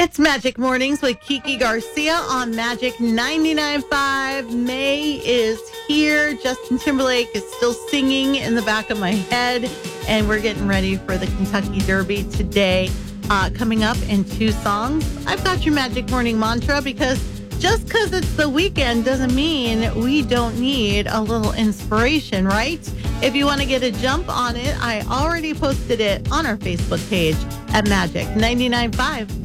It's Magic Mornings with Kiki Garcia on Magic 99.5. May is here. Justin Timberlake is still singing in the back of my head. And we're getting ready for the Kentucky Derby today. Coming up in 2 songs. I've got your Magic Morning mantra because just because it's the weekend doesn't mean we don't need a little inspiration, right? If you want to get a jump on it, I already posted it on our Facebook page at Magic 99.5.